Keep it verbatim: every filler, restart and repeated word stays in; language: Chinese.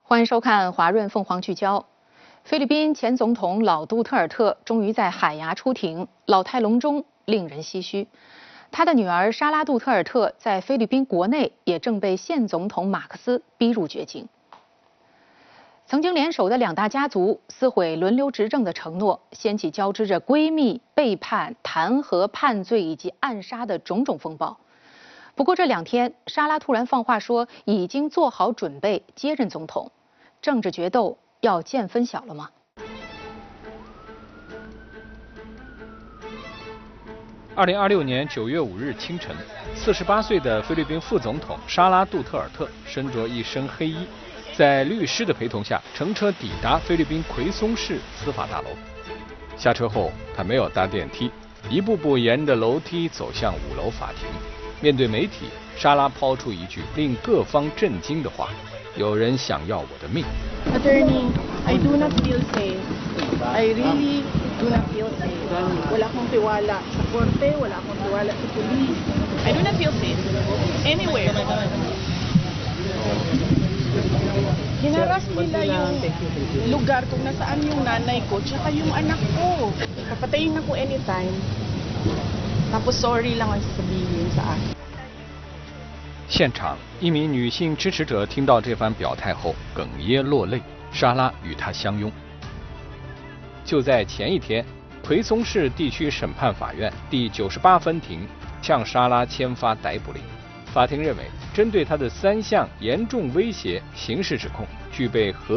欢迎收看华润凤凰聚焦。菲律宾前总统老杜特尔特终于在海牙出庭，老态龙钟，令人唏嘘。他的女儿莎拉·杜特尔特在菲律宾国内也正被现总统马克思逼入绝境。曾经联手的两大家族撕毁轮流执政的承诺，掀起交织着闺蜜、背叛、弹劾、判罪以及暗杀的种种风暴。不过这两天，莎拉突然放话说已经做好准备接任总统，政治决斗要见分晓了吗？ 二零二六年九月五日清晨，四十八岁的菲律宾副总统莎拉·杜特尔特身着一身黑衣，在律师的陪同下乘车抵达菲律宾奎松市司法大楼。下车后，他没有搭电梯，一步步沿着楼梯走向五楼法庭。面对媒体，莎拉抛出一句令各方震惊的话：“有人想要我的命。” Attorney, I do not feel safe. I really do not feel safe. Wala akong tiwala sa korte, wala akong tiwala sa police. I do not feel safe anywhere. Hinaras nila yung lugar kung nasaan yung nanay ko tsaka yung anak ko. Papatayin ako anytime. Tapos sorry lang ang sasabihin sa akin. 现场，一名女性支持者听到这番表态后哽咽落泪，莎拉与她相拥。就在前一天，奎松市地区审判法院第九十八分庭向莎拉签发逮捕令。法庭认为，针对她的三项严重威胁刑事指控具备合